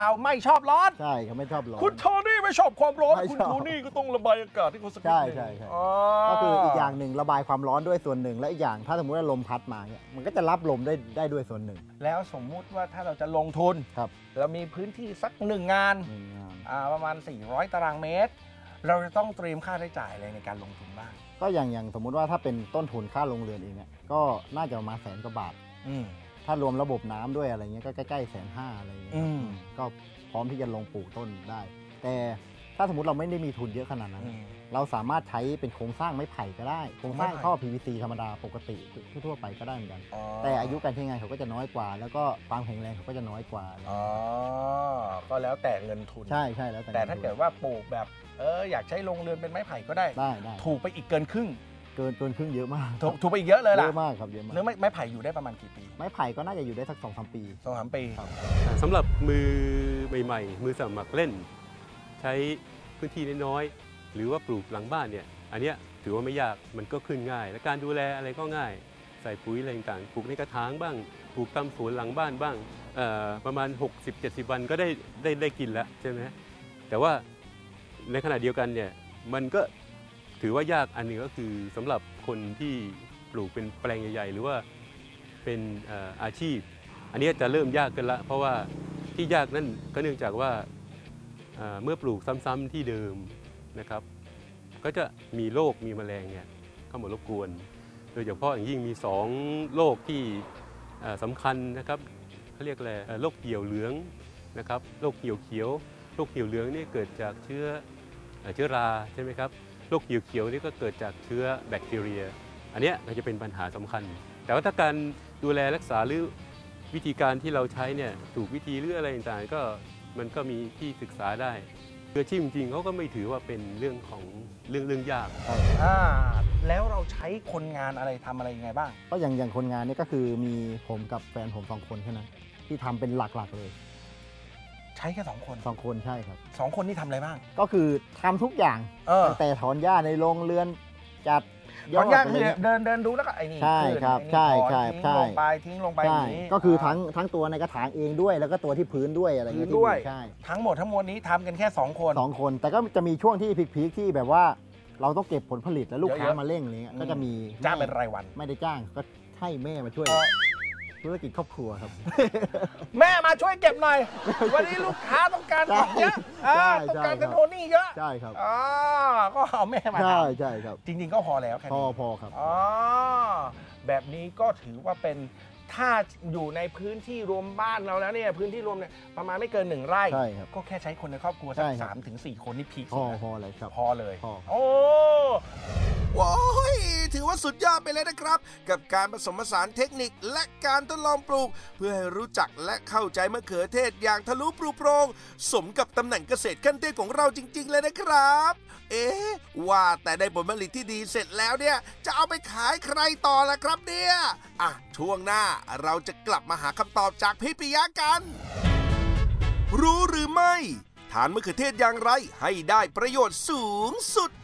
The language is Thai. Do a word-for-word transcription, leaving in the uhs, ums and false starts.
เอาไม่ชอบร้อนใช่เขาไม่ชอบร้อนคุณโทนี่ไม่ชอบความร้อนคุณโทนี่ก็ต้องระบายอากาศที่เขาสักนิดนึงใช่ใช่ก็คืออีกอย่างหนึ่งระบายความร้อนด้วยส่วนหนึ่งและอีกอย่างถ้าสมมติว่าลมพัดมาเนี่ยมันก็จะรับลมได้ได้ด้วยส่วนหนึ่งแล้วสมมุติว่าถ้าเราจะลงทุนครับเรามีพื้นที่สักหนึ่งงานประมาณสี่ร้อยตารางเมตรเราจะต้องเตรียมค่าใช้จ่ายอะไรในการลงทุนบ้างก็อย่างอย่างสมมุติว่าถ้าเป็นต้นทุนค่าโรงเรือนเองเนี่ยก็น่าจะประมาณแสนกว่าบาทถ้ารวมระบบน้ำด้วยอะไรเงี้ยก็ใกล้ๆแสนห้าอะไรเงี้ยก็พร้อมที่จะลงปลูกต้นได้ แต่ถ้าสมมติเราไม่ได้มีทุนเยอะขนาดนั้นเราสามารถใช้เป็นโครงสร้างไม้ไผ่ก็ได้โครงสร้างท่อ พี วี ซี ธรรมดาปกติทั่วไปก็ได้เหมือนกันแต่อายุการใช้งานเขาก็จะน้อยกว่าแล้วก็ความแข็งแรงเขาก็จะน้อยกว่าอ๋อก็แล้วแต่เงินทุนใช่ใช่แล้วแต่แต่ถ้าเกิดว่าปลูกแบบเอออยากใช้โรงเรือนเป็นไม้ไผ่ก็ได้ได้ได้ถูกไปอีกเกินครึ่งเกินเกินครึ่งเยอะมากถูกถูกไปอีกเยอะเลยล่ะเยอะมากครับเยอะมากเนื้อไม้ไผ่อยู่ได้ประมาณกี่ปีไม้ไผ่ก็น่าจะอยู่ได้สักสองสามปีสองสามปีสำหรับมือใหม่ๆมือสมัครเล่นใช้พื้นที่น้อยๆหรือว่าปลูกหลังบ้านเนี่ยอันเนี้ยถือว่าไม่ยากมันก็ขึ้นง่ายและการดูแลอะไรก็ง่ายใส่ปุ๋ยอะไรต่างๆปลูกในกระถางบ้างปลูกตามสวนหลังบ้านบ้างประมาณ หกสิบเจ็ดสิบ วันก็ได้ได้ได้กินแล้วใช่ไหมแต่ว่าในขณะเดียวกันเนี่ยมันก็ถือว่ายากอันหนึ่งก็คือสำหรับคนที่ปลูกเป็นแปลงใหญ่ๆหรือว่าเป็นอาชีพอันนี้จะเริ่มยากกันละเพราะว่าที่ยากนั่นก็เนื่องจากว่าเมื่อปลูกซ้ำๆที่เดิมนะครับก็จะมีโรคมีแมลงเนี่ยเข้ามารบกวนโดยเฉพาะอย่างยิ่งมีสองโรคที่สำคัญนะครับเขาเรียกอะไรโรคเหี่ยวเหลืองนะครับโรคเหี่ยวเขียวโรคเหี่ยวเหลืองนี่เกิดจากเชื้อเชื้อราใช่ไหมครับโรคเหี่ยวเขียวนี่ก็เกิดจากเชื้อแบคทีเรียอันนี้ก็จะเป็นปัญหาสำคัญแต่ว่าถ้าการดูแลรักษาหรือวิธีการที่เราใช้เนี่ยถูกวิธีหรืออะไรต่างๆก็มันก็มีที่ศึกษาได้เพื่อชีพจริงๆเขาก็ไม่ถือว่าเป็นเรื่องของเรื่องเรื่องยากอ่าแล้วเราใช้คนงานอะไรทำอะไรยังไงบ้างก็อย่างอย่างคนงานนี่ก็คือมีผมกับแฟนผมสองคนแค่นั้นที่ทำเป็นหลักๆเลยใช้แค่สองคนสองคนใช่ครับสองคนนี่ทำอะไรบ้างก็คือทำทุกอย่างตั้งแต่ถอนหญ้าในโรงเรือนจัดถอนหญ้าคือเดินเดินดูแล้วก็ไอ้นี่ใช่ครับใช่ใช่ทิ้งลงไปทิ้งลงไปอย่างนี้ก็คือทั้งทั้งตัวในกระถางเองด้วยแล้วก็ตัวที่พื้นด้วยอะไรอย่างเงี้ยด้วยทั้งหมดทั้งมวลนี้ทำกันแค่สองคนสองคนแต่ก็จะมีช่วงที่พีคๆที่แบบว่าเราต้องเก็บผลผลิตแล้วลูกค้ามาเร่งอะไรเงี้ยก็จะมีจ้างเป็นรายวันไม่ได้จ้างก็ให้แม่มาช่วยธุรกิจครอบครัวครับแม่มาช่วยเก็บหน่อยวันนี้ลูกค้าต้องการของเยอะต้องการโทนี่เยอะใช่ครับอ๋อก็เอาแม่มาใช่ใช่ครับจริงๆก็พอแล้วแค่นี้พอพอครับอ๋อแบบนี้ก็ถือว่าเป็นถ้าอยู่ในพื้นที่รวมบ้านเราแล้วเนี่ยพื้นที่รวมเนี่ยประมาณไม่เกินหนึ่งไร่ก็แค่ใช้คนในครอบครัวสักสามถึงสี่คนนี่พีคพอพอเลยครับพอเลยโอ้ว้ายถือว่าสุดยอดไปเลยนะครับกับการผสมผสานเทคนิคและการทดลองปลูกเพื่อให้รู้จักและเข้าใจมะเขือเทศอย่างทะลุปรุโปรงสมกับตำแหน่งเกษตรขั้นเทพของเราจริงๆเลยนะครับเอ๊ะว่าแต่ได้ผลผลิตที่ดีเสร็จแล้วเนี่ยจะเอาไปขายใครต่อล่ะครับเนี่ยอ่ะช่วงหน้าเราจะกลับมาหาคำตอบจากพี่ปิยะกันรู้หรือไม่ทานมะเขือเทศอย่างไรให้ได้ประโยชน์สูงสุด